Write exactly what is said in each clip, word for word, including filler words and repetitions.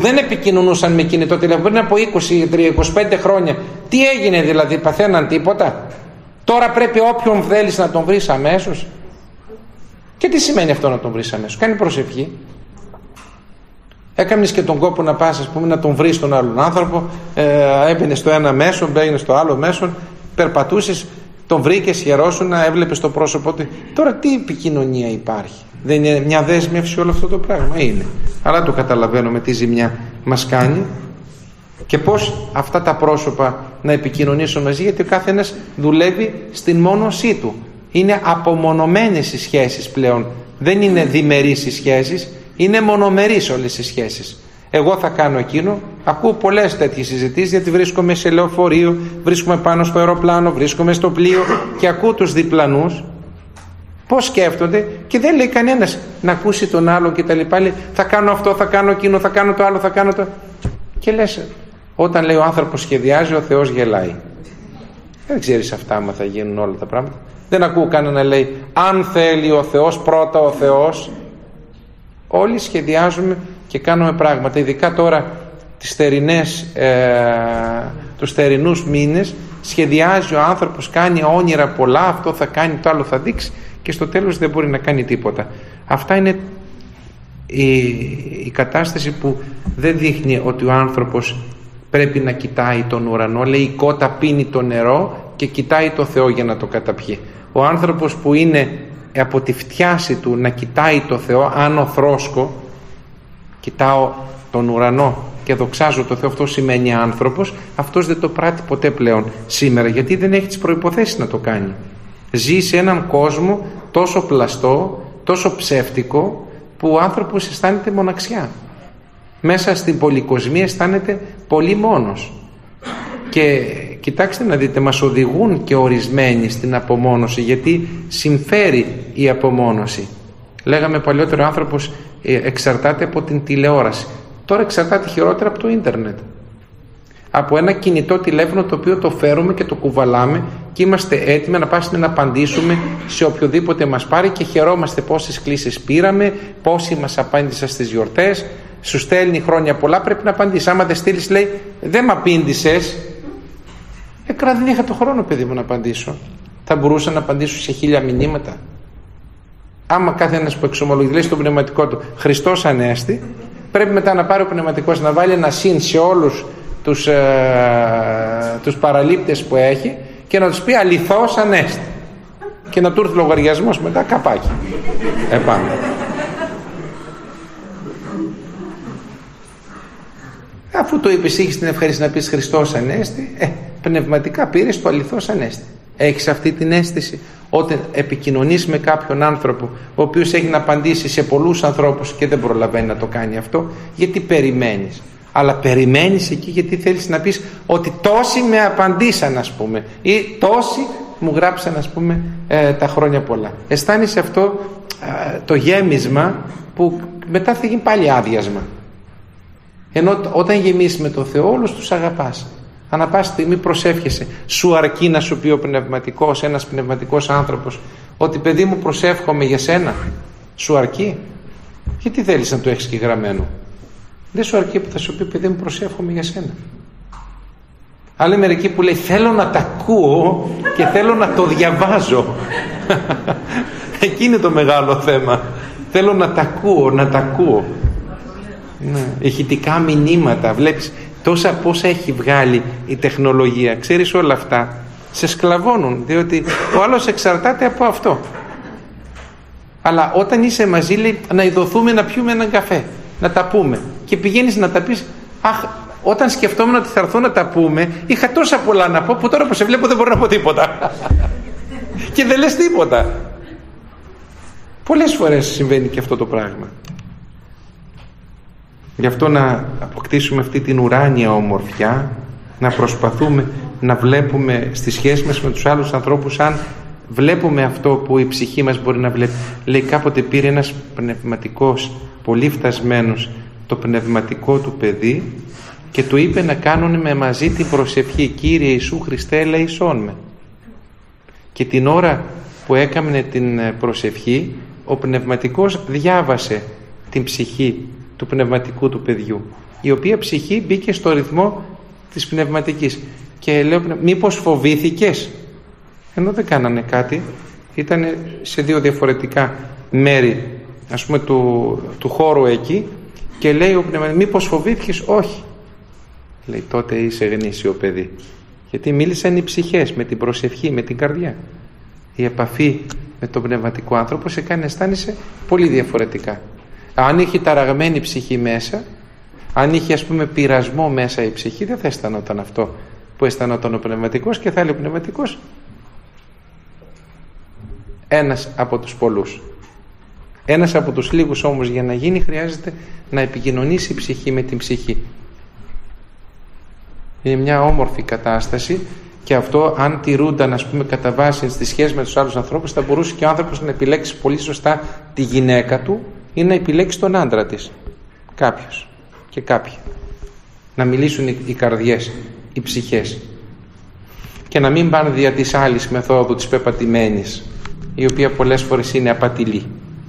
δεν επικοινωνούσαν με κινητό τηλέφωνο πριν από είκοσι με είκοσι πέντε χρόνια. Τι έγινε δηλαδή, παθαίναν τίποτα? Τώρα πρέπει όποιον θέλεις να τον βρεις αμέσως. Και τι σημαίνει αυτό να τον βρεις αμέσως? Κάνει προσευχή. Έκανες και τον κόπο να πας, ας πούμε, να τον βρεις τον άλλον άνθρωπο, ε, έμπαινε στο ένα μέσο, μπαίνε στο άλλο μέσο, περπατούσες, τον βρήκες, χαιρόσουν, έβλεπες το πρόσωπό του. Τώρα τι επικοινωνία υπάρχει? Δεν είναι μια δέσμευση όλο αυτό το πράγμα? Είναι. Αλλά το καταλαβαίνουμε τι ζημιά μας κάνει και πώς αυτά τα πρόσωπα να επικοινωνήσουν μαζί, γιατί ο κάθε ένας δουλεύει στην μόνωσή του. Είναι απομονωμένες οι σχέσεις πλέον. Δεν είναι διμερείς οι σχέσεις, είναι μονομερείς όλες οι σχέσεις. Εγώ θα κάνω εκείνο. Ακούω πολλές τέτοιες συζητήσεις, γιατί βρίσκομαι σε λεωφορείο, βρίσκομαι πάνω στο αεροπλάνο, βρίσκομαι στο πλοίο και ακούω τους διπλανούς πώς σκέφτονται και δεν λέει κανένας να ακούσει τον άλλο και τα λοιπά. Λέει, θα κάνω αυτό, θα κάνω εκείνο, θα κάνω το άλλο, θα κάνω το... Και λες, όταν λέει ο άνθρωπος σχεδιάζει, ο Θεός γελάει. Δεν ξέρεις αυτά άμα θα γίνουν όλα τα πράγματα. Δεν ακούω κανένα να λέει, αν θέλει ο Θεός, πρώτα ο Θεός. Όλοι σχεδιάζουμε και κάνουμε πράγματα, ειδικά τώρα τις θερινές, ε, τους θερινούς μήνες, σχεδιάζει ο άνθρωπος, κάνει όνειρα πολλά, αυτό θα κάνει, το άλλο θα δείξει και στο τέλος δεν μπορεί να κάνει τίποτα. Αυτά είναι η, η κατάσταση που δεν δείχνει ότι ο άνθρωπος πρέπει να κοιτάει τον ουρανό. Λέει, η κότα πίνει το νερό και κοιτάει το Θεό για να το καταπιεί. Ο άνθρωπος που είναι από τη φτιάση του να κοιτάει το Θεό, άνω θρόσκο, κοιτάω τον ουρανό και δοξάζω το Θεό, αυτό σημαίνει άνθρωπος, αυτός δεν το πράττει ποτέ πλέον σήμερα, γιατί δεν έχει τις προϋποθέσεις να το κάνει. Ζει σε έναν κόσμο τόσο πλαστό, τόσο ψεύτικο, που ο άνθρωπος αισθάνεται μοναξιά. Μέσα στην πολυκοσμία αισθάνεται πολύ μόνος. Και κοιτάξτε να δείτε, μας οδηγούν και ορισμένοι στην απομόνωση, γιατί συμφέρει η απομόνωση. Λέγαμε παλιότερο, ο άνθρωπος εξαρτάται από την τηλεόραση. Τώρα εξαρτάται χειρότερα από το ίντερνετ. Από ένα κινητό τηλέφωνο το οποίο το φέρουμε και το κουβαλάμε και είμαστε έτοιμοι να πάσουμε να απαντήσουμε σε οποιοδήποτε μας πάρει και χαιρόμαστε πόσες κλήσεις πήραμε, πόσοι μας απάντησαν στις γιορτές. Σου στέλνει χρόνια πολλά, πρέπει να απαντήσεις. Άμα δεν στείλεις, λέει, δεν μ' απήντησες. Έκανα, δεν είχα το χρόνο, παιδί μου, να απαντήσω. Θα μπορούσα να απαντήσω σε χίλια μηνύματα. Άμα κάθε ένας που εξομολογεί, λέει στο πνευματικό του Χριστός Ανέστη, πρέπει μετά να πάρει ο πνευματικός να βάλει ένα συν σε όλους τους, ε, τους παραλήπτες που έχει και να τους πει αληθώς Ανέστη. Και να του έρθει λογαριασμός μετά καπάκι. Επάνω. Αφού το είπες, είχες την ευχαρίστηση να πεις Χριστός Ανέστη, ε, πνευματικά πήρες το αληθώς Ανέστη. Έχεις αυτή την αίσθηση όταν επικοινωνείς με κάποιον άνθρωπο ο οποίος έχει να απαντήσει σε πολλούς ανθρώπους και δεν προλαβαίνει να το κάνει αυτό, γιατί περιμένεις? Αλλά περιμένεις εκεί γιατί θέλεις να πεις ότι τόσοι με απαντήσαν, ας πούμε, ή τόσοι μου γράψαν, ας πούμε, ε, τα χρόνια πολλά. Αισθάνεσαι αυτό ε, το γέμισμα που μετά θα γίνει πάλι άδειασμα. Ενώ όταν γεμίσεις με τον Θεό, όλους τους αγαπάς. Ανά πάση στιγμή προσεύχεσαι. Σου αρκεί να σου πει ο πνευματικός, ένας πνευματικός άνθρωπος, ότι παιδί μου προσεύχομαι για σένα? Σου αρκεί? Γιατί θέλεις να το έχεις και γραμμένο? Δεν σου αρκεί που θα σου πει παιδί μου προσεύχομαι για σένα? Άλλοι μερικοί που λέει θέλω να τα ακούω και θέλω να το διαβάζω. Εκεί είναι το μεγάλο θέμα. Θέλω να τα ακούω, να τα ακούω. Ναι. Ηχητικά μηνύματα, βλέπεις τόσα πόσα έχει βγάλει η τεχνολογία. Ξέρεις, όλα αυτά σε σκλαβώνουν, διότι ο άλλος εξαρτάται από αυτό. Αλλά όταν είσαι μαζί, λέει να ειδωθούμε να πιούμε έναν καφέ, να τα πούμε, και πηγαίνεις να τα πεις, αχ, όταν σκεφτόμουν ότι θα έρθω να τα πούμε, είχα τόσα πολλά να πω που τώρα που σε βλέπω δεν μπορώ να πω τίποτα. Και δεν λες τίποτα. Πολλές φορές συμβαίνει και αυτό το πράγμα. Γι' αυτό να αποκτήσουμε αυτή την ουράνια ομορφιά, να προσπαθούμε να βλέπουμε στη σχέση μας με τους άλλους ανθρώπους, αν βλέπουμε αυτό που η ψυχή μας μπορεί να βλέπει. Λέει κάποτε πήρε ένας πνευματικός πολύ φτασμένος το πνευματικό του παιδί και του είπε να κάνουν με μαζί την προσευχή Κύριε Ιησού Χριστέ ελεησόν με. Και την ώρα που έκαμνε την προσευχή, ο πνευματικός διάβασε την ψυχή του πνευματικού του παιδιού η οποία ψυχή μπήκε στο ρυθμό της πνευματικής. Και λέω, μήπως φοβήθηκες? Ενώ δεν κάνανε κάτι, ήταν σε δύο διαφορετικά μέρη, ας πούμε, του, του χώρου εκεί, και λέει ο πνευματικός, μήπως φοβήθηκες? Όχι. Λέει, τότε είσαι γνήσιο παιδί, γιατί μίλησαν οι ψυχές με την προσευχή, με την καρδιά. Η επαφή με τον πνευματικό άνθρωπο σε κάνει να αισθάνεσαι πολύ διαφορετικά. Αν είχε ταραγμένη ψυχή μέσα, αν είχε, ας πούμε, πειρασμό μέσα η ψυχή, δεν θα αισθανόταν αυτό που αισθανόταν ο πνευματικός, και θα λέει ο πνευματικός, ένας από τους πολλούς. Ένας από τους λίγους όμως για να γίνει χρειάζεται να επικοινωνήσει η ψυχή με την ψυχή. Είναι μια όμορφη κατάσταση, και αυτό, αν τηρούνταν, ας πούμε, κατά βάση στη σχέση με τους άλλους ανθρώπους, θα μπορούσε και ο άνθρωπος να επιλέξει πολύ σωστά τη γυναίκα του ή να επιλέξει τον άντρα της. Κάποιος και κάποια. Να μιλήσουν οι καρδιές, οι ψυχές, και να μην πάνε δια της άλλης μεθόδου, της πεπατημένης, η οποία πολλές φορές είναι απατηλή,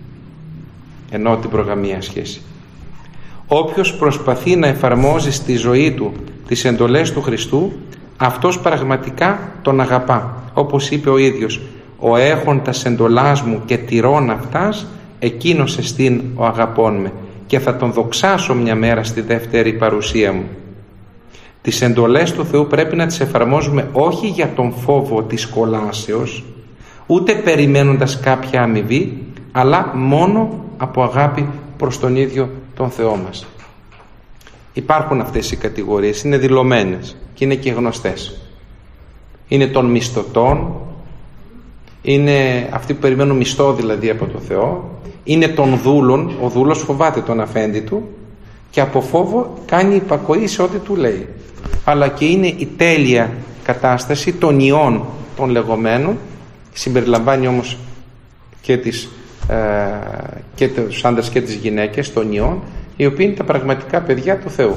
ενώ την προγαμία σχέση. Όποιος προσπαθεί να εφαρμόζει στη ζωή του τις εντολές του Χριστού, αυτός πραγματικά τον αγαπά. Όπως είπε ο ίδιος, ο έχοντας εντολάς μου και τηρών αυτάς, εκείνος εστίν ο αγαπών με, και θα τον δοξάσω μια μέρα στη δεύτερη παρουσία μου. Τις εντολές του Θεού πρέπει να τις εφαρμόζουμε όχι για τον φόβο της κολάσεως, ούτε περιμένοντας κάποια αμοιβή, αλλά μόνο από αγάπη προς τον ίδιο τον Θεό μας. Υπάρχουν αυτές οι κατηγορίες, είναι δηλωμένες και είναι και γνωστές. Είναι των μισθωτών, είναι αυτοί που περιμένουν μισθό δηλαδή από τον Θεό, είναι των δούλων, ο δούλος φοβάται τον αφέντη του και από φόβο κάνει υπακοή σε ό,τι του λέει. Αλλά και είναι η τέλεια κατάσταση των ιών των λεγόμενων, συμπεριλαμβάνει όμως και, τις, ε, και τους άντρες και τις γυναίκες των ιών, οι οποίοι είναι τα πραγματικά παιδιά του Θεού.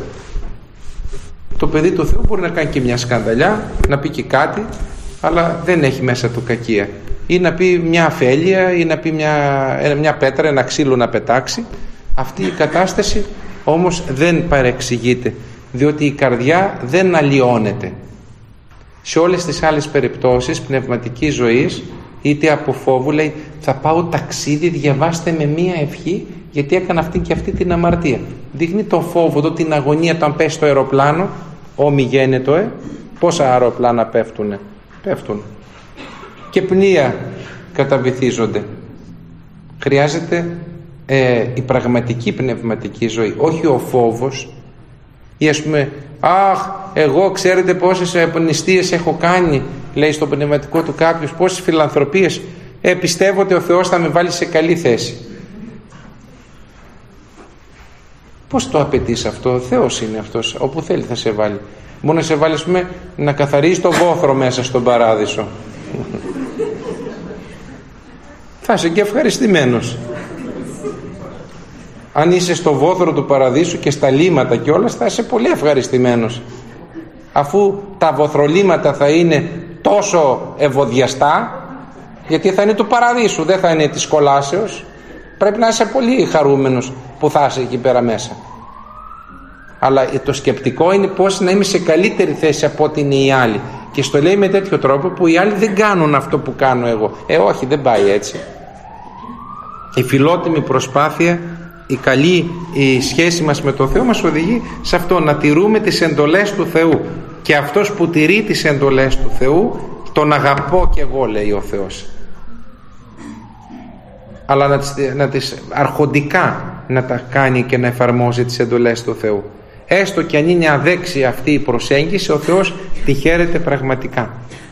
Το παιδί του Θεού μπορεί να κάνει και μια σκανδαλιά, να πει και κάτι, αλλά δεν έχει μέσα του κακία, ή να πει μια αφέλεια, ή να πει μια, μια πέτρα, ένα ξύλο να πετάξει. Αυτή η κατάσταση όμως δεν παρεξηγείται, διότι η καρδιά δεν αλλοιώνεται. Σε όλες τις άλλες περιπτώσεις πνευματικής ζωής, είτε από φόβου, λέει, θα πάω ταξίδι, διαβάστε με μία ευχή, γιατί έκανα αυτή και αυτή την αμαρτία. Δείχνει το φόβο, το, την αγωνία, όταν πέσει το αεροπλάνο, όμοι γένετο, ε, πόσα αεροπλάνα πέφτουνε, πέφτουν. Και πνία καταβυθίζονται. Χρειάζεται ε, η πραγματική πνευματική ζωή, όχι ο φόβος, ή ας πούμε, αχ, εγώ ξέρετε πόσες νηστείες έχω κάνει, λέει στο πνευματικό του κάποιος, πόσες φιλανθρωπίες, ε, πιστεύω ότι ο Θεός θα με βάλει σε καλή θέση. Πώς το απαιτείς αυτό? Ο Θεός είναι αυτός, όπου θέλει θα σε βάλει. Μόνο να σε βάλει, ας πούμε, να καθαρίζει το βόθρο μέσα στον παράδεισο. Θα είσαι και ευχαριστημένος. Αν είσαι στο βόθρο του παραδείσου και στα λίματα και όλα, θα είσαι πολύ ευχαριστημένος. Αφού τα βοθρολίματα θα είναι τόσο ευωδιαστά, γιατί θα είναι του παραδείσου, δεν θα είναι της κολάσεως, πρέπει να είσαι πολύ χαρούμενος που θα είσαι εκεί πέρα μέσα. Αλλά το σκεπτικό είναι πώς να είμαι σε καλύτερη θέση από ό,τι είναι οι άλλοι. Και στο λέει με τέτοιο τρόπο που οι άλλοι δεν κάνουν αυτό που κάνω εγώ. Ε, όχι, δεν πάει έτσι. Η φιλότιμη προσπάθεια, η καλή η σχέση μας με τον Θεό μας οδηγεί σε αυτό, να τηρούμε τις εντολές του Θεού. Και αυτός που τηρεί τις εντολές του Θεού, τον αγαπώ κι εγώ, λέει ο Θεός. Αλλά να τις, να τις αρχοντικά να τα κάνει και να εφαρμόζει τις εντολές του Θεού. Έστω και αν είναι αδέξια αυτή η προσέγγιση, ο Θεός τη χαίρεται πραγματικά.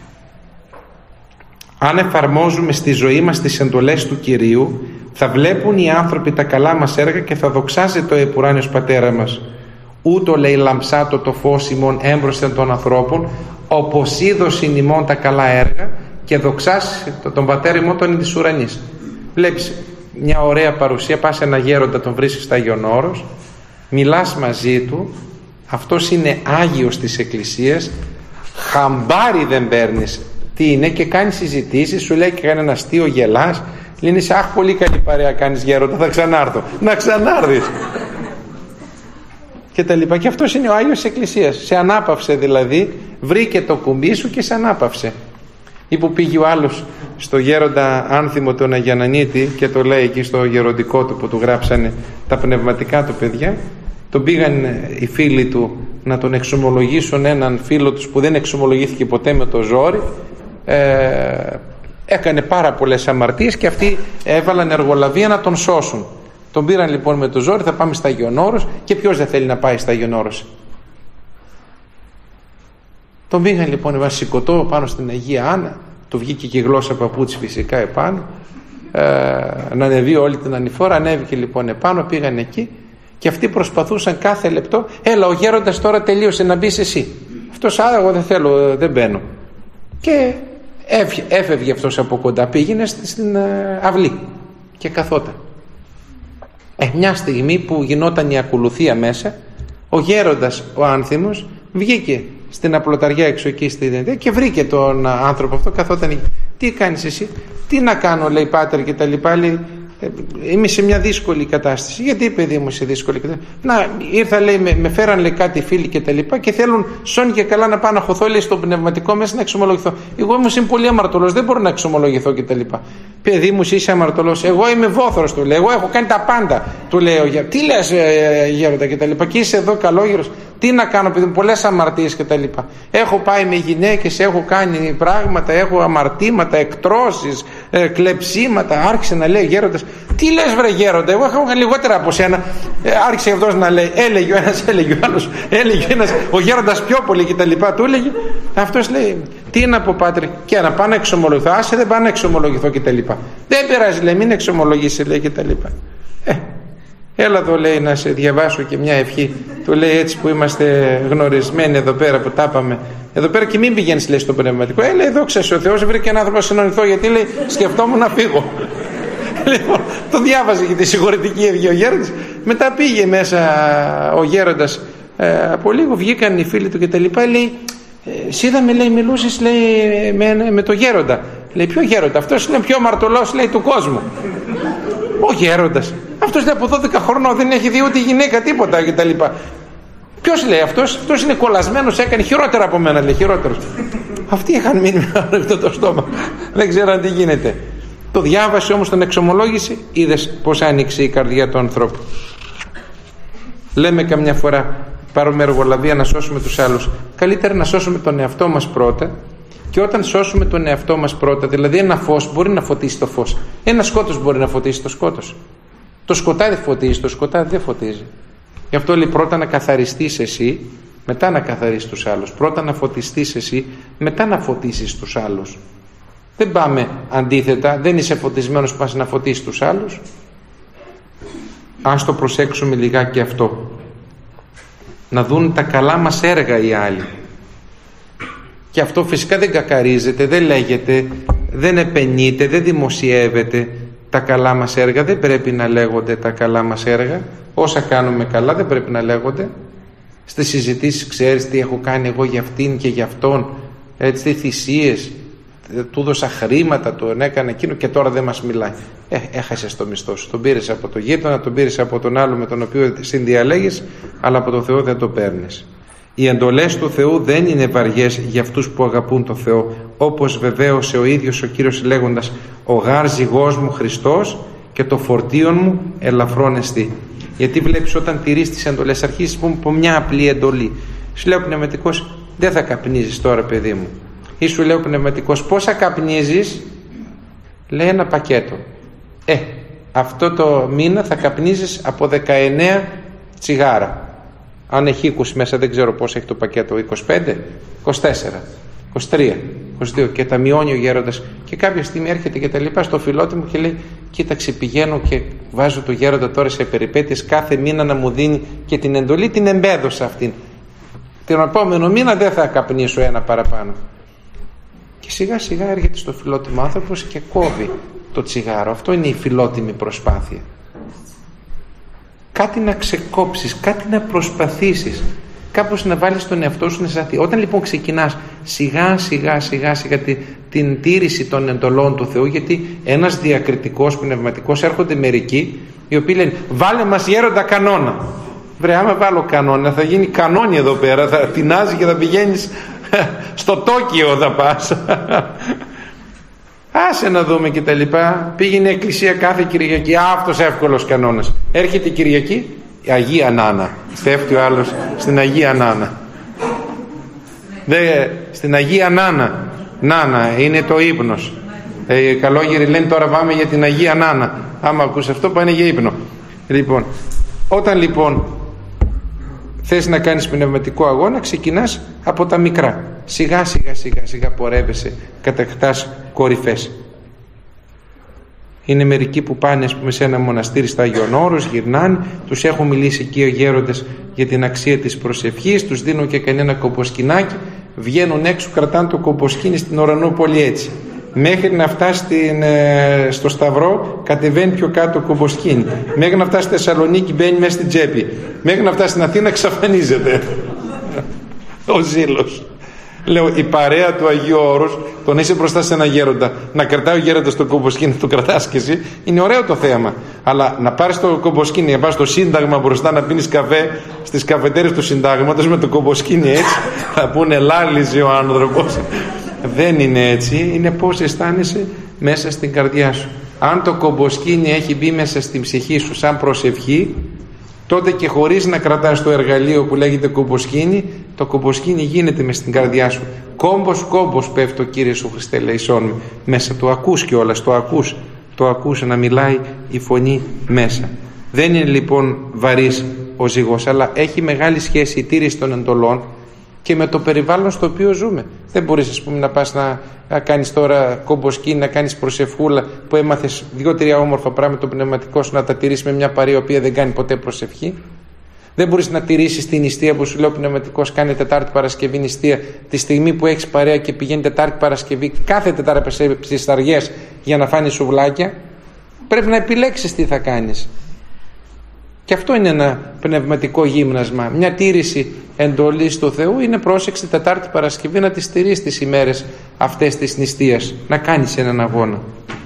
Αν εφαρμόζουμε στη ζωή μας τις εντολές του Κυρίου, θα βλέπουν οι άνθρωποι τα καλά μας έργα και θα δοξάζεται ο επουράνιος Πατέρα μας. Ούτω, λέει, λαμψάτο το φως ημών έμπροσθεν των ανθρώπων, όπως είδωσιν ημών τα καλά έργα, και δοξάσει τον Πατέρα ημών των εις ουρανής. Βλέπεις μια ωραία παρουσία, πας σε ένα γέροντα, τον βρίσκεις στα Άγιον Όρος, μιλάς μαζί του, αυτός είναι Άγιος της Εκκλησίας, χαμπάρι δεν παίρνεις τι είναι, και κάνεις συζητήσεις, σου λέει και κάνει ένα αστείο, γελάς, λύνεις, αχ, πολύ καλή παρέα κάνεις γέροντα, θα ξανάρθω. Να ξανάρθεις. και τα λοιπά. Και αυτός είναι ο Άγιος της Εκκλησίας. Σε ανάπαυσε δηλαδή, βρήκε το κουμπί σου και σε ανάπαυσε. Ή που πήγε ο άλλος στο γέροντα Άνθιμο τον Αγιανανίτη και το λέει εκεί στο γεροντικό του που του γράψανε τα πνευματικά του παιδιά, τον πήγαν οι φίλοι του να τον εξομολογήσουν έναν φίλο τους που δεν εξομολογήθηκε ποτέ με το ζόρι. ε, έκανε πάρα πολλές αμαρτίες και αυτοί έβαλαν εργολαβία να τον σώσουν. Τον πήραν λοιπόν με το ζόρι, θα πάμε στα Άγιον Όρος, και ποιος δεν θέλει να πάει στα Άγιον Όρος? Τον πήγαν λοιπόν βασικωτό πάνω στην Αγία Άννα, του βγήκε και η γλώσσα παπούτσι φυσικά επάνω, ε, να ανεβεί όλη την ανηφόρα. Ανέβηκε λοιπόν επάνω, πήγαν εκεί και αυτοί προσπαθούσαν κάθε λεπτό, έλα ο γέροντας τώρα τελείωσε, να μπεις εσύ. Αυτός, άρα εγώ δεν θέλω, δεν μπαίνω. Και έφευγε αυτός από κοντά, πήγαινε στην αυλή και καθόταν. Ε, μια στιγμή που γινόταν η ακολουθία μέσα, ο γέροντας ο Άνθιμος βγήκε στην απλοταριά έξω εκεί στην και βρήκε τον άνθρωπο αυτό, καθόταν. Τι κάνεις εσύ? Τι να κάνω, λέει, πάτερ, και τα λοιπά. Λέει, είμαι σε μια δύσκολη κατάσταση. Γιατί, παιδί μου, σε δύσκολη κατάσταση? Να, ήρθα, λέει, με, με φέραν, λέει, κάτι φίλοι και τα λοιπά και θέλουν σώνει και καλά να πάω να χωθώ, λέει, στο πνευματικό μέσα να εξομολογηθώ. Εγώ όμως είμαι πολύ αμαρτωλός, δεν μπορώ να εξομολογηθώ και τα λοιπά. Παιδί μου, είσαι αμαρτωλός? Εγώ είμαι βόθρος, του λέει. Εγώ έχω κάνει τα πάντα, του λέει ο γέροντας. Τι λες, ε, γέροντα, και τα λοιπά. Και είσαι εδώ καλόγερος. Τι να κάνω, παιδί μου, πολλές αμαρτίες και τα λοιπά. Έχω πάει με γυναίκες, έχω κάνει πράγματα, έχω αμαρτήματα, εκτρώσεις, ε, κλεψίματα. Άρχισε να λέει ο γέροντας. Τι λες, βρε γέροντα, εγώ έχω λιγότερα από σένα. Ε, άρχισε αυτός να λέει. Έλεγε ο ένας, έλεγε ο άλλος, έλεγε ο ένας, ο γέροντας πιο πολύ και τα λοιπά. Του έλεγε. Αυτός λέει, τι να πω, πάτερ, και να πάω να εξομολογηθώ? Άσε, δεν πάω να εξομολογηθώ και τα λοιπά. Δεν πειράζει, λέει, μην εξομολογήσει, λέει, και τα λοιπά. Ε, έλα εδώ, λέει, να σε διαβάσω και μια ευχή. Του λέει, έτσι που είμαστε γνωρισμένοι εδώ πέρα που τα είπαμε. Εδώ πέρα και μην πηγαίνεις, λέει, στο πνευματικό. Ε, λέει, δόξα ο Θεός, βρήκε έναν άνθρωπο να συνονιθώ, γιατί, λέει, σκεφτόμουν να φύγω. Λοιπόν, το διάβαζε και τη συγχωρητική ευχή ο γέροντας. Μετά πήγε μέσα ο γέροντας, ε, από λίγο βγήκαν οι φίλοι του και τα λοιπά. Λέει, εσύ είδαμε, λέει, μιλούσες, λέει, με, με το γέροντα. Λέει, ποιο γέροντα? Αυτός είναι πιο αμαρτωλός, λέει, του κόσμου. Ο γέροντας. Αυτός, λέει, από δώδεκα χρονών δεν έχει δει ούτε γυναίκα, τίποτα κτλ. Ποιος, λέει, αυτός? Αυτός είναι κολλασμένος, έκανε χειρότερα από μένα, λέει, χειρότερος. Αυτοί είχαν μείνει με ανοιχτό το στόμα. Δεν ξέραν τι γίνεται. Το διάβασε όμως, τον εξομολόγησε, είδες πως άνοιξε η καρδιά του ανθρώπου. Λέμε καμιά φορά, πάρουμε εργολαβία να σώσουμε τους άλλους. Καλύτερα να σώσουμε τον εαυτό μας πρώτα. Και όταν σώσουμε τον εαυτό μας πρώτα, δηλαδή ένα φως μπορεί να φωτίσει το φως, ένα σκότος μπορεί να φωτίσει το σκότος. Το σκοτάδι φωτίζει, το σκοτάδι δεν φωτίζει. Γι' αυτό λέει πρώτα να καθαριστείς εσύ, μετά να καθαρίσεις τους άλλους. Πρώτα να φωτιστείς εσύ, μετά να φωτίσεις τους άλλους. Δεν πάμε αντίθετα, δεν είσαι φωτισμένος που πας να φωτίσεις τους άλλους. Ας το προσέξουμε λιγάκι αυτό. Να δουν τα καλά μας έργα οι άλλοι. Και αυτό φυσικά δεν κακαρίζεται, δεν λέγεται, δεν επενείται, δεν δημοσιεύεται. Τα καλά μας έργα δεν πρέπει να λέγονται τα καλά μας έργα. Όσα κάνουμε καλά δεν πρέπει να λέγονται. Στις συζητήσεις ξέρεις τι έχω κάνει εγώ για αυτήν και για αυτόν, έτσι, τι θυσίες, του δώσα χρήματα, τον έκανα εκείνο και τώρα δεν μας μιλάει. Ε, έχασες το μισθό σου. Τον πήρες από το γείτονα, τον πήρες από τον άλλο με τον οποίο συνδιαλέγεις, αλλά από τον Θεό δεν το παίρνεις. Οι εντολές του Θεού δεν είναι βαριές για αυτούς που αγαπούν το Θεό, όπως βεβαίωσε ο ίδιος ο Κύριος λέγοντας, ο γάρ ζυγός μου Χριστός και το φορτίον μου ελαφρόν εστί. Γιατί βλέπεις όταν τηρείς τις εντολές, αρχίσεις από μια απλή εντολή. Σου λέει ο πνευματικός, δεν θα καπνίζεις τώρα, παιδί μου. Ή σου λέει ο πνευματικός, πόσα καπνίζεις? Λέει ένα πακέτο. Ε, αυτό το μήνα θα καπνίζεις από δεκαεννέα τσιγάρα. Αν έχει είκοσι μέσα, δεν ξέρω πώς έχει το πακέτο, είκοσι πέντε, είκοσι τέσσερα, είκοσι τρία, είκοσι δύο, και τα μειώνει ο γέροντας. Και κάποια στιγμή έρχεται και τα λοιπά στο φιλότιμο και λέει, κοίταξε, πηγαίνω και βάζω το γέροντα τώρα σε περιπέτειες, κάθε μήνα να μου δίνει και την εντολή, την εμπέδωσα αυτήν. Την επόμενο μήνα δεν θα καπνίσω ένα παραπάνω. Και σιγά σιγά έρχεται στο φιλότιμο άνθρωπος και κόβει το τσιγάρο. Αυτό είναι η φιλότιμη προσπάθεια. Κάτι να ξεκόψεις, κάτι να προσπαθήσεις, κάπως να βάλεις τον εαυτό σου να σταθεί. Όταν λοιπόν ξεκινάς σιγά σιγά σιγά σιγά την, την τήρηση των εντολών του Θεού, γιατί ένας διακριτικός πνευματικός, έρχονται μερικοί οι οποίοι λένε, βάλε μας γέροντα κανόνα. Βρε, άμα βάλω κανόνα θα γίνει κανόνι εδώ πέρα, θα τεινάζει και θα πηγαίνεις στο Τόκιο θα πας. Άσε να δούμε και τα λοιπά. Πήγαινε εκκλησία κάθε Κυριακή. Αυτός εύκολος κανόνας. Έρχεται η Κυριακή, η Αγία Νάνα. Πέφτει ο άλλος στην Αγία Νάνα. Δε, στην Αγία Νάνα. Νάνα είναι το ύπνος. Ε, οι καλόγεροι λένε τώρα πάμε για την Αγία Νάνα. Άμα ακούς αυτό πάνε για ύπνο. Λοιπόν, όταν λοιπόν θες να κάνεις πνευματικό αγώνα, ξεκινάς από τα μικρά. Σιγά σιγά σιγά σιγά πορεύεσαι, κατακτάς κορυφές. Είναι μερικοί που πάνε, ας πούμε, σε ένα μοναστήρι στα Άγιον Όρος, γυρνάνε, τους έχουν μιλήσει εκεί οι γέροντες για την αξία της προσευχής, τους δίνουν και κανένα κομποσκινάκι, βγαίνουν έξω, κρατάνε το κομποσκίνι στην Ουρανούπολη έτσι. Μέχρι να φτάσει στην, ε, στο Σταυρό κατεβαίνει πιο κάτω το κομποσκίνι. Μέχρι να φτάσει στη Θεσσαλονίκη μπαίνει μέσα στην τσέπη. Μέχρι να φτάσει στην Αθήνα εξαφανίζεται ο ζήλος. Λέω, η παρέα του Αγίου Όρους, τον είσαι μπροστά σε ένα γέροντα, να κρατάει ο γέροντας το κομποσκίνι, το κρατάς και εσύ, είναι ωραίο το θέμα. Αλλά να πάρεις το κομποσκίνι, να πας στο Σύνταγμα μπροστά να πίνεις καφέ στις καφετέρες του Συντάγματος με το κομποσκίνι έτσι, θα πούνε λάλιζε ο άνθρωπος. Δεν είναι έτσι, είναι πώς αισθάνεσαι μέσα στην καρδιά σου. Αν το κομποσκίνι έχει μπει μέσα στην ψυχή σου σαν προσευχή, τότε και χωρίς να κρατάς το εργαλείο που λέγεται κομποσκίνι, το κομποσκίνι γίνεται μες στην καρδιά σου. Κόμπος κόμπος πέφτει ο Κύριε σου Χριστέ λαϊσόν μέσα. Το ακούς κιόλας, το ακούς, το ακούς να μιλάει η φωνή μέσα. Δεν είναι λοιπόν βαρύς ο ζυγός, αλλά έχει μεγάλη σχέση η τήρηση των εντολών και με το περιβάλλον στο οποίο ζούμε. Δεν μπορείς, ας πούμε, να πας να, να κάνεις τώρα κομποσκίνη, να κάνεις προσευχούλα που έμαθες δύο-τρία όμορφα πράγματα το πνευματικό σου, να τα τηρήσεις με μια παρέα η οποία δεν κάνει ποτέ προσευχή. Δεν μπορείς να τηρήσεις την νηστεία που σου λέει ο πνευματικός κάνει Τετάρτη Παρασκευή νηστεία, τη στιγμή που έχεις παρέα και πηγαίνει Τετάρτη Παρασκευή κάθε Τετάρτη στις ταριές για να φάνει σουβλάκια. Πρέπει να επιλέξεις τι θα κάνεις. Και αυτό είναι ένα πνευματικό γύμνασμα. Μια τήρηση εντολής του Θεού είναι πρόσεξη Τετάρτη Παρασκευή να τις τηρείς τις ημέρες αυτές της νηστείας, να κάνεις έναν αγώνα.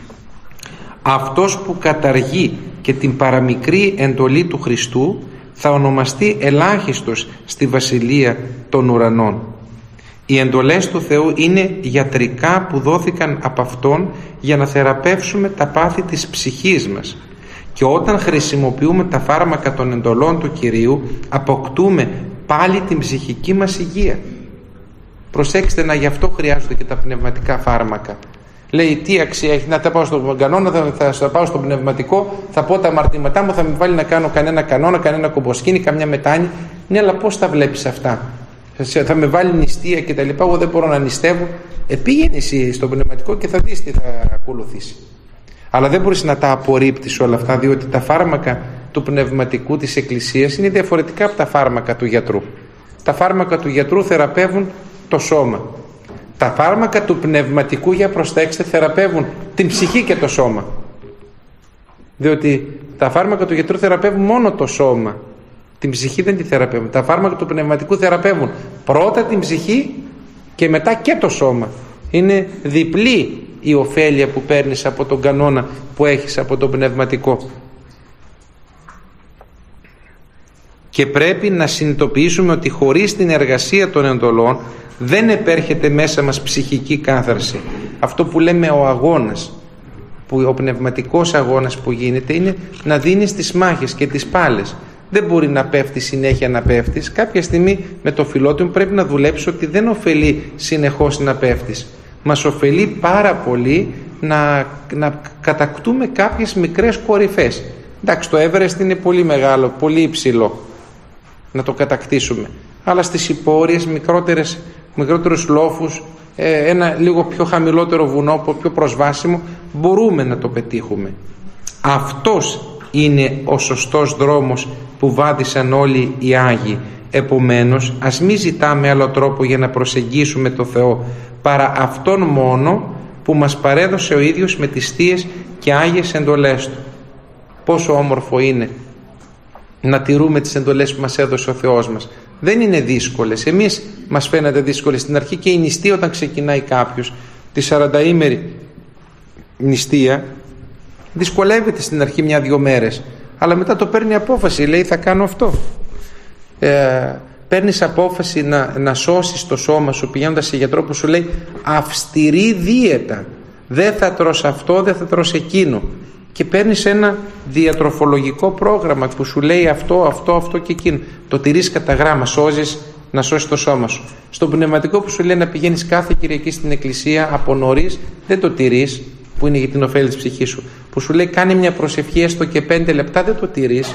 Αυτός που καταργεί και την παραμικρή εντολή του Χριστού θα ονομαστεί ελάχιστος στη Βασιλεία των Ουρανών. Οι εντολές του Θεού είναι γιατρικά που δόθηκαν από Αυτόν για να θεραπεύσουμε τα πάθη της ψυχής μας. Και όταν χρησιμοποιούμε τα φάρμακα των εντολών του Κυρίου, αποκτούμε πάλι την ψυχική μας υγεία. Προσέξτε, να γι' αυτό χρειάζονται και τα πνευματικά φάρμακα. Λέει, τι αξία έχει να τα πάω στον κανόνα, θα, θα, θα πάω στο πνευματικό, θα πω τα αμαρτήματά μου, θα με βάλει να κάνω κανένα κανόνα, κανένα κομποσκίνη, καμιά μετάνη. Ναι, αλλά πώς τα βλέπεις αυτά? Θα με βάλει νηστεία και τα λοιπά, εγώ δεν μπορώ να νηστεύω. Ε, πήγαινε εσύ στο πνευματικό και θα δεις τι θα ακολουθήσει. Αλλά δεν μπορείς να τα απορρίπτεις όλα αυτά, διότι τα φάρμακα του πνευματικού της Εκκλησίας είναι διαφορετικά από τα φάρμακα του γιατρού. Τα φάρμακα του γιατρού θεραπεύουν το σώμα. Τα φάρμακα του πνευματικού, για προσέξτε, θεραπεύουν την ψυχή και το σώμα. Διότι τα φάρμακα του γιατρού θεραπεύουν μόνο το σώμα. Την ψυχή δεν τη θεραπεύουν. Τα φάρμακα του πνευματικού θεραπεύουν πρώτα την ψυχή και μετά και το σώμα. Είναι διπλή η ωφέλεια που παίρνεις από τον κανόνα που έχεις από τον πνευματικό. Και πρέπει να συνειδητοποιήσουμε ότι χωρίς την εργασία των εντολών δεν επέρχεται μέσα μας ψυχική κάθαρση. Αυτό που λέμε ο αγώνας, που ο πνευματικός αγώνας που γίνεται, είναι να δίνεις τις μάχες και τις πάλες. Δεν μπορεί να πέφτει συνέχεια να πέφτεις. Κάποια στιγμή με το φιλότιμο πρέπει να δουλέψεις ότι δεν ωφελεί συνεχώς να πέφτεις. Μας ωφελεί πάρα πολύ να, να κατακτούμε κάποιες μικρές κορυφές. Εντάξει, το Everest είναι πολύ μεγάλο, πολύ υψηλό να το κατακτήσουμε. Αλλά στις υπόρειες, μικρότερες, μικρότερους λόφους, ένα λίγο πιο χαμηλότερο βουνό, πιο προσβάσιμο, μπορούμε να το πετύχουμε. Αυτός είναι ο σωστός δρόμος που βάδισαν όλοι οι Άγιοι. Επομένως, ας μην ζητάμε άλλο τρόπο για να προσεγγίσουμε το Θεό παρά αυτόν μόνο που μας παρέδωσε ο ίδιος με τις θείες και άγιες εντολές Του. Πόσο όμορφο είναι να τηρούμε τις εντολές που μας έδωσε ο Θεός μας. Δεν είναι δύσκολες. Εμείς μας φαίνεται δύσκολες στην αρχή, και η νηστεία, όταν ξεκινάει κάποιος τη σαρανταήμερη νηστεία, δυσκολεύεται στην αρχή μια-δυο μέρες, αλλά μετά το παίρνει απόφαση, λέει θα κάνω αυτό. ε, παίρνεις απόφαση να, να σώσεις το σώμα σου πηγαίνοντας σε γιατρό που σου λέει αυστηρή δίαιτα, δεν θα τρως αυτό, δεν θα τρως εκείνο, και παίρνεις ένα διατροφολογικό πρόγραμμα που σου λέει αυτό, αυτό, αυτό και εκείνο, το τηρείς κατά γράμμα, σώζεις να σώσεις το σώμα σου. Στο πνευματικό που σου λέει να πηγαίνεις κάθε Κυριακή στην εκκλησία από νωρίς, δεν το τηρείς, που είναι για την ωφέλη της ψυχής σου. Που σου λέει κάνει μια προσευχή έστω και πέντε λεπτά, δεν το τηρείς.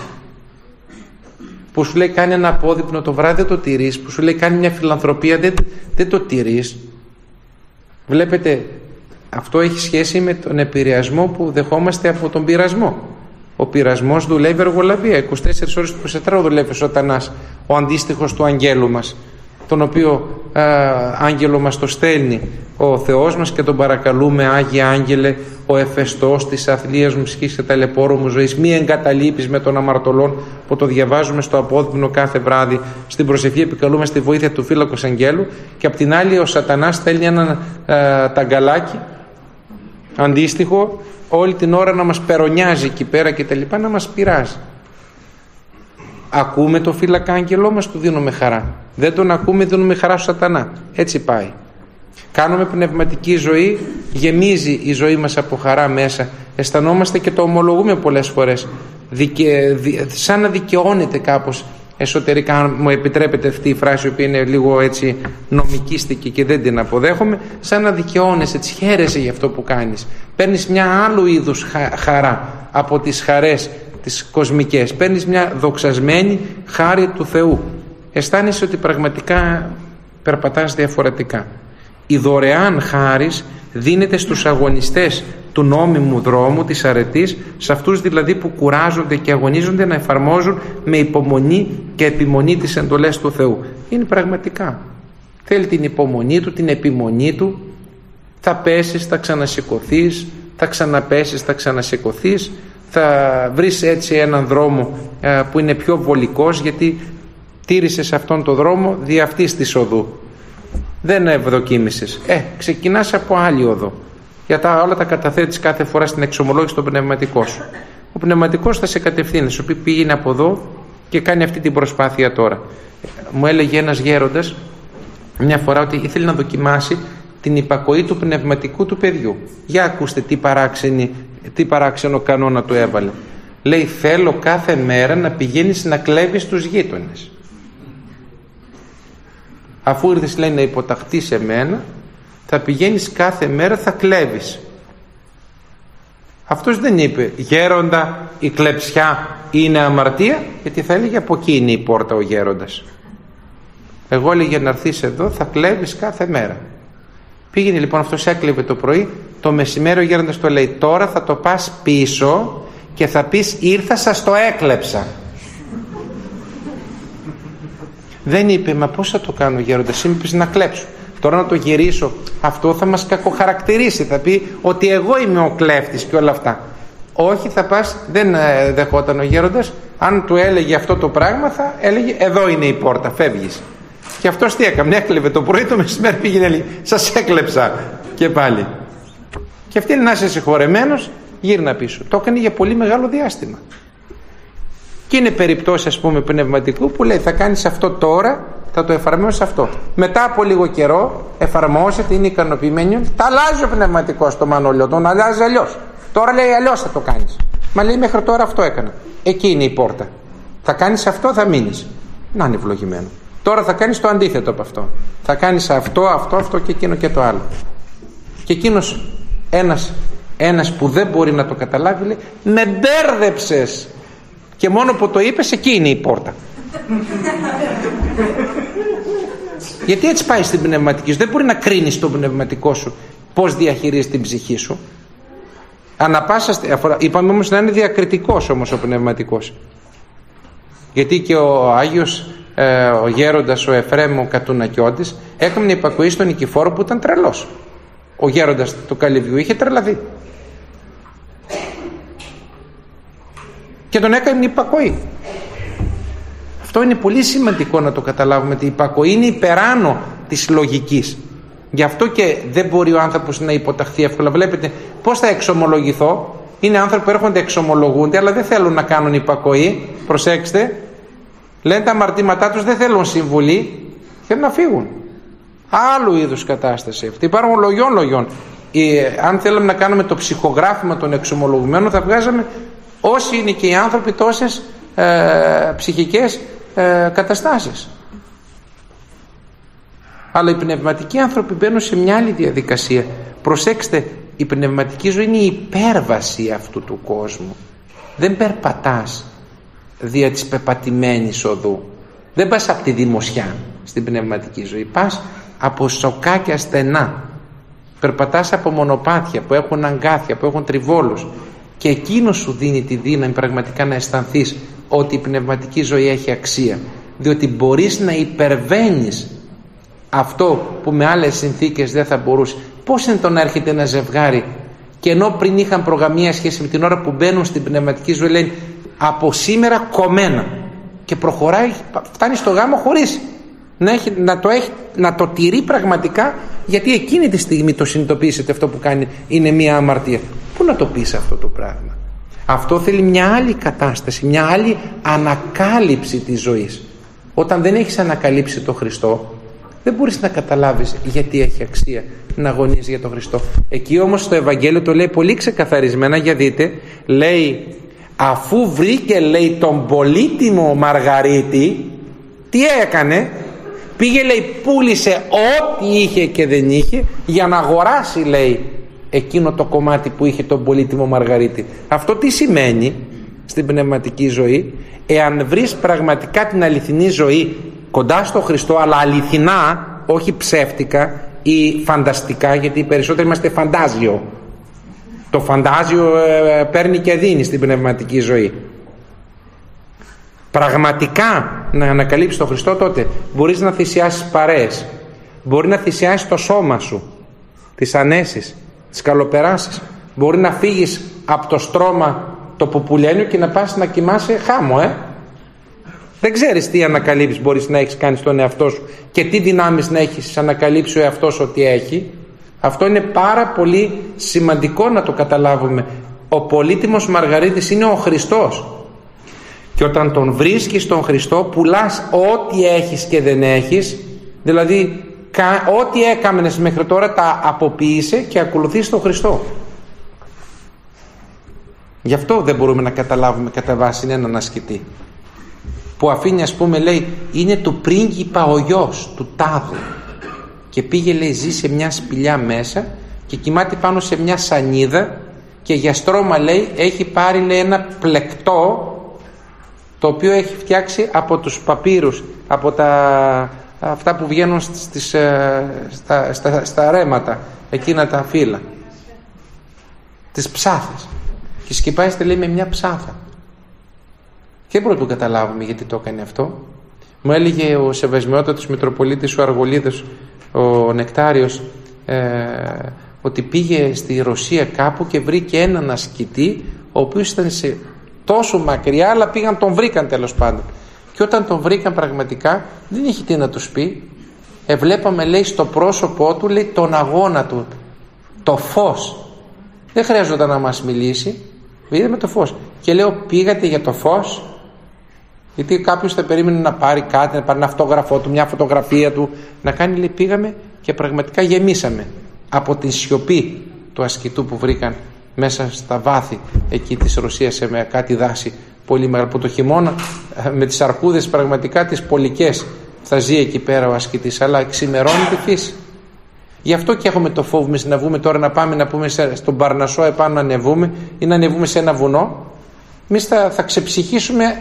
Που σου λέει κάνει ένα απόδειπνο το βράδυ, δεν το τηρείς. Που σου λέει κάνει μια φιλανθρωπία, δεν, δεν το τηρείς. Βλέπετε, αυτό έχει σχέση με τον επηρεασμό που δεχόμαστε από τον πειρασμό. Ο πειρασμός δουλεύει εργολαβία, είκοσι τέσσερις ώρες το εικοσιτετράωρο δουλεύει ο Σατανάς, ο αντίστοιχος του αγγέλου μας, τον οποίο α, άγγελο μας το στέλνει ο Θεός μας και τον παρακαλούμε, Άγιε Άγγελε, ο εφεστός της αθλίας μου ψυχής και ταλαιπώρου μου ζωής, μη εγκαταλείπεις με τον αμαρτωλόν, που το διαβάζουμε στο απόδειμνο κάθε βράδυ. Στην προσευχή επικαλούμε στη βοήθεια του φύλακος αγγέλου, και απ' την άλλη ο Σατανάς στέλνει ένα ταγκαλάκι αντίστοιχο όλη την ώρα να μας περονιάζει εκεί πέρα και τα λοιπά, να μας πειράζει. Ακούμε το φύλακα άγγελό μας, του δίνουμε χαρά. Δεν τον ακούμε, δίνουμε χαρά στο Σατανά. Έτσι πάει. Κάνουμε πνευματική ζωή, γεμίζει η ζωή μας από χαρά μέσα. Αισθανόμαστε και το ομολογούμε πολλές φορές. Δικαι... Σαν να δικαιώνεται κάπως εσωτερικά, αν μου επιτρέπετε αυτή η φράση, η οποία είναι λίγο έτσι νομικίστικη και δεν την αποδέχομαι, σαν να δικαιώνεσαι, έτσι χαίρεσαι για αυτό που κάνεις. Παίρνεις μια άλλου είδους χαρά από τις χαρές τις κοσμικές. Παίρνεις μια δοξασμένη χάρη του Θεού. Αισθάνεσαι ότι πραγματικά περπατάς διαφορετικά. Η δωρεάν χάρις δίνεται στους αγωνιστές του νόμιμου δρόμου της αρετής, σε αυτούς δηλαδή που κουράζονται και αγωνίζονται να εφαρμόζουν με υπομονή και επιμονή τις εντολές του Θεού. Είναι πραγματικά. Θέλει την υπομονή του, την επιμονή του. Θα πέσεις, θα ξανασηκωθείς, θα ξαναπέσεις, θα ξανασηκωθείς. Θα βρεις έτσι έναν δρόμο που είναι πιο βολικός, γιατί τήρησες αυτόν τον δρόμο δι' αυτής της οδού. Δεν ευδοκίμησες. Ε, ξεκινάς από άλλη οδό. Για τα όλα τα καταθέτεις κάθε φορά στην εξομολόγηση των πνευματικών σου. Ο πνευματικός θα σε κατευθύνει, σου πει πήγαινε από εδώ και κάνει αυτή την προσπάθεια τώρα. Μου έλεγε ένας γέροντας μια φορά ότι ήθελε να δοκιμάσει την υπακοή του πνευματικού του παιδιού. Για ακούστε τι, παράξενη, τι παράξενο κανόνα του έβαλε. Λέει, θέλω κάθε μέρα να πηγαίνεις να κλέβεις τους γείτονες. Αφού ήρθες, λέει, να υποταχθείς σε μένα, θα πηγαίνεις κάθε μέρα, θα κλέβεις. Αυτός δεν είπε, γέροντα, η κλεψιά είναι αμαρτία, γιατί θα έλεγε από εκεί είναι η πόρτα ο γέροντας. Εγώ έλεγε να έρθεις εδώ, θα κλέβεις κάθε μέρα. Πήγαινε λοιπόν, αυτός έκλεβε το πρωί, το μεσημέρι ο γέροντας το λέει, τώρα θα το πας πίσω και θα πεις, ήρθα, σας το έκλεψα. Δεν είπε, μα πώς θα το κάνω γέροντα, εσύ μου είπες να κλέψω. Τώρα να το γυρίσω, αυτό θα μας κακοχαρακτηρίσει, θα πει ότι εγώ είμαι ο κλέφτης και όλα αυτά. Όχι, θα πας, δεν δεχόταν ο γέροντας. Αν του έλεγε αυτό το πράγμα, θα έλεγε, εδώ είναι η πόρτα, φεύγεις. Και αυτός τι έκανε, έκλεβε το πρωί, το μεσημέρι πήγαινε, έλεγε, σας έκλεψα και πάλι. Και αυτή είναι να είσαι συγχωρεμένος, γύρνα πίσω. Το έκανε για πολύ μεγάλο διάστημα. Και είναι περιπτώσεις, ας πούμε, πνευματικού που λέει, θα κάνεις αυτό τώρα, θα το εφαρμόσεις αυτό. Μετά από λίγο καιρό εφαρμόζεται, είναι ικανοποιημένη, τα αλλάζει ο πνευματικός το Μανώλιο, τον αλλάζει αλλιώς. Τώρα λέει αλλιώς θα το κάνεις. Μα λέει μέχρι τώρα αυτό έκανα. Εκεί είναι η πόρτα. Θα κάνεις αυτό, θα μείνεις. Να είναι ευλογημένο. Τώρα θα κάνεις το αντίθετο από αυτό. Θα κάνεις αυτό, αυτό, αυτό και εκείνο και το άλλο. Και εκείνος ένας, ένας που δεν μπορεί να το καταλάβει λέει, με μπέρδεψες. Και μόνο που το είπες, εκεί είναι η πόρτα. Γιατί έτσι πάει στην πνευματική σου. Δεν μπορεί να κρίνεις το πνευματικό σου πώς διαχειρίζεις την ψυχή σου. Ανά πάσα, είπαμε όμως να είναι διακριτικός όμως ο πνευματικός. Γιατί και ο Άγιος ε, ο γέροντας ο Εφραίμ ο Κατουνακιώτης έκανε υπακοή στον Νικηφόρο που ήταν τρελός. Ο γέροντας του Καλυβιού είχε τρελαθεί και τον έκανε υπακοή. Αυτό είναι πολύ σημαντικό να το καταλάβουμε, ότι η υπακοή είναι υπεράνω της λογικής. Γι' αυτό και δεν μπορεί ο άνθρωπος να υποταχθεί εύκολα. Βλέπετε πώς θα εξομολογηθώ. Είναι άνθρωποι που έρχονται εξομολογούνται αλλά δεν θέλουν να κάνουν υπακοή. Προσέξτε, Λένε τα αμαρτήματά τους, δεν θέλουν συμβουλή, θέλουν να φύγουν. Άλλου είδους κατάσταση αυτή. Υπάρχουν λογιών λογιών. Ε, αν θέλαμε να κάνουμε το ψυχογράφημα των εξομολογουμένων, θα βγάζαμε όσοι είναι και οι άνθρωποι τόσες ε, ψυχικές ε, καταστάσεις. Αλλά οι πνευματικοί άνθρωποι μπαίνουν σε μια άλλη διαδικασία. Προσέξτε, η πνευματική ζωή είναι η υπέρβαση αυτού του κόσμου. Δεν περπατάς δια της πεπατημένης οδού. Δεν πας από τη δημοσιά στην πνευματική ζωή. Πας από σοκάκια στενά. Περπατάς από μονοπάτια που έχουν αγκάθια, που έχουν τριβόλους. Και εκείνο σου δίνει τη δύναμη πραγματικά να αισθανθείς ότι η πνευματική ζωή έχει αξία. Διότι μπορείς να υπερβαίνεις αυτό που με άλλες συνθήκες δεν θα μπορούσε. Πώς είναι το να έρχεται ένα ζευγάρι και ενώ πριν είχαν προγαμία σχέση με την ώρα που μπαίνουν στην πνευματική ζωή, λένε από σήμερα κομμένα, και προχωράει, φτάνει στο γάμο χωρίς να, έχει, να, το έχει, να το τηρεί πραγματικά, γιατί εκείνη τη στιγμή το συνειδητοποιήσετε αυτό που κάνει είναι μια αμαρτία. Πού να το πεις αυτό το πράγμα? Αυτό θέλει μια άλλη κατάσταση, μια άλλη ανακάλυψη της ζωής. Όταν δεν έχεις ανακαλύψει τον Χριστό, δεν μπορείς να καταλάβεις γιατί έχει αξία να αγωνίζεις για τον Χριστό. Εκεί όμως το Ευαγγέλιο το λέει πολύ ξεκαθαρισμένα, για δείτε, λέει, αφού βρήκε, λέει, τον πολύτιμο Μαργαρίτη, τι έκανε? Πήγε, λέει, πούλησε ό,τι είχε και δεν είχε για να αγοράσει, λέει, εκείνο το κομμάτι που είχε τον πολύτιμο Μαργαρίτη. Αυτό τι σημαίνει στην πνευματική ζωή? Εάν βρεις πραγματικά την αληθινή ζωή κοντά στο Χριστό, αλλά αληθινά, όχι ψεύτικα ή φανταστικά, γιατί οι περισσότεροι είμαστε φαντάζιο. Το φαντάζιο ε, παίρνει και δίνει στην πνευματική ζωή. Πραγματικά να ανακαλύψεις τον Χριστό, τότε μπορείς να θυσιάσεις παρέες, μπορεί να θυσιάσεις το σώμα σου, τις ανέσεις, τις καλοπεράσεις, μπορεί να φύγεις από το στρώμα το πουπουλένιο και να πας να κοιμάσαι χάμω, ε. Δεν ξέρεις τι ανακαλύψεις μπορείς να έχεις κάνει στον εαυτό σου και τι δυνάμεις να έχεις ανακαλύψει ο εαυτός ότι έχει. Αυτό είναι πάρα πολύ σημαντικό να το καταλάβουμε. Ο πολύτιμος Μαργαρίτης είναι ο Χριστός. Και όταν τον βρίσκεις τον Χριστό, πουλάς ό,τι έχεις και δεν έχεις. Δηλαδή ό,τι έκαμενες μέχρι τώρα τα αποποίησε και ακολουθείς τον Χριστό. Γι' αυτό δεν μπορούμε να καταλάβουμε κατά βάση έναν ασκητή που αφήνει, ας πούμε, λέει, είναι του πρίγκιπα ο γιος του τάδε και πήγε, λέει, ζει σε μια σπηλιά μέσα και κοιμάται πάνω σε μια σανίδα και για στρώμα, λέει, έχει πάρει, λέει, ένα πλεκτό το οποίο έχει φτιάξει από τους παπύρους, από τα, αυτά που βγαίνουν στις, στα, στα, στα ρέματα, εκείνα τα φύλλα, τις ψάθες, και σκυπάζεται, λέει, με μια ψάθα. Και δεν μπορούμε να το καταλάβουμε γιατί το έκανε αυτό. Μου έλεγε ο Σεβασμιότατος Μητροπολίτης ο Αργολίδος, ο Νεκτάριος, ε, ότι πήγε στη Ρωσία κάπου και βρήκε έναν ασκητή ο οποίος ήταν σε τόσο μακριά, αλλά πήγαν, τον βρήκαν τέλος πάντων. Και όταν τον βρήκαν πραγματικά δεν είχε τι να τους πει. Εβλέπαμε, λέει, στο πρόσωπό του, λέει, τον αγώνα του, το φως. Δεν χρειαζόταν να μας μιλήσει, είδαμε το φως. Και λέω, πήγατε για το φως? Γιατί κάποιος θα περίμενε να πάρει κάτι, να πάρει ένα αυτόγραφό του, μια φωτογραφία του, να κάνει, λέει, πήγαμε και πραγματικά γεμίσαμε από την σιωπή του ασκητού που βρήκαν μέσα στα βάθη εκεί της Ρωσίας, σε κάτι δάση πολύ μεγάλο, που το χειμώνα με τις αρκούδες πραγματικά τις πολικές θα ζει εκεί πέρα ο ασκητής, αλλά ξημερώνει τη φύση. Γι' αυτό και έχουμε το φόβο εμείς να βγούμε τώρα, να πάμε να πούμε στον Παρνασσό επάνω να ανεβούμε ή να ανεβούμε σε ένα βουνό. Εμείς θα, θα ξεψυχήσουμε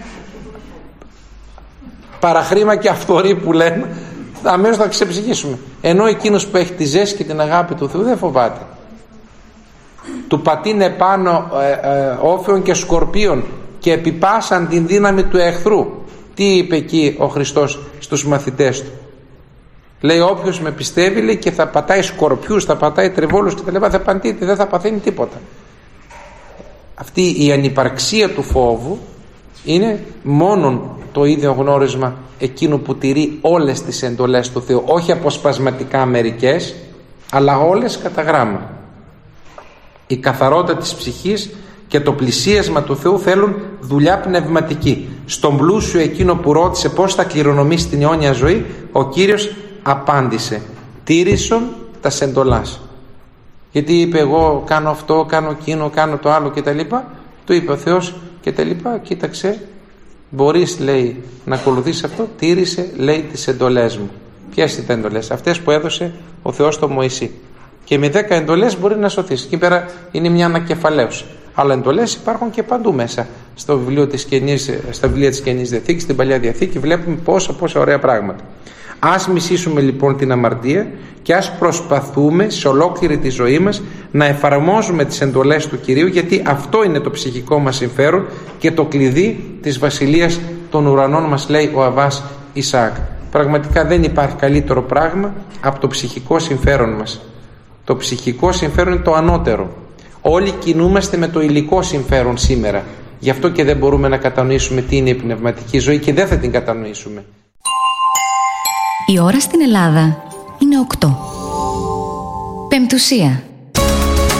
παραχρήμα και αυθορή που λένε, αμέσως θα ξεψυχήσουμε. Ενώ εκείνος που έχει τη ζέση και την αγάπη του Θεού δεν φοβάται. Του πατίνε πάνω ε, ε, όφεων και σκορπίων και επιπάσαν την δύναμη του εχθρού. Τι είπε εκεί ο Χριστός στους μαθητές του? Λέει, όποιος με πιστεύει, λέει, και θα πατάει σκορπιούς, θα πατάει τρεβόλους και τα λοιπά, θα παντείται, δεν θα παθαίνει τίποτα. Αυτή η ανυπαρξία του φόβου είναι μόνον το ίδιο γνώρισμα εκείνου που τηρεί όλες τις εντολές του Θεού, όχι αποσπασματικά μερικές, αλλά όλες κατά γράμμα. Η καθαρότητα της ψυχής και το πλησίασμα του Θεού θέλουν δουλειά πνευματική. Στον πλούσιο εκείνο που ρώτησε πώς θα κληρονομήσει την αιώνια ζωή, ο Κύριος απάντησε: τήρησον τα σεντολάς. Γιατί είπε, εγώ κάνω αυτό, κάνω εκείνο, κάνω το άλλο κτλ. Του είπε ο Θεός κτλ. Κοίταξε, μπορείς, λέει, να ακολουθείς αυτό, τήρησε, λέει, τις εντολές μου. Ποιες είναι τα εντολές? Αυτές που έδωσε ο Θεός στο Μωυσή. Και με δέκα εντολές μπορεί να σωθείς. Εκεί πέρα είναι μια ανακεφαλαίωση. Αλλά εντολές υπάρχουν και παντού μέσα. Στο βιβλίο της Καινής, στα βιβλία της Καινής Διαθήκης, στην Παλιά Διαθήκη, βλέπουμε πόσα πόσα ωραία πράγματα. Ας μισήσουμε λοιπόν την αμαρτία και ας προσπαθούμε σε ολόκληρη τη ζωή μας να εφαρμόζουμε τις εντολές του Κυρίου, γιατί αυτό είναι το ψυχικό μας συμφέρον και το κλειδί της βασιλείας των ουρανών, μας λέει ο Αββάς Ισαάκ. Πραγματικά δεν υπάρχει καλύτερο πράγμα από το ψυχικό συμφέρον μας. Το ψυχικό συμφέρον είναι το ανώτερο. Όλοι κινούμαστε με το υλικό συμφέρον σήμερα. Γι' αυτό και δεν μπορούμε να κατανοήσουμε τι είναι η πνευματική ζωή και δεν θα την κατανοήσουμε. Η ώρα στην Ελλάδα είναι οκτώ. Πεμπτουσία.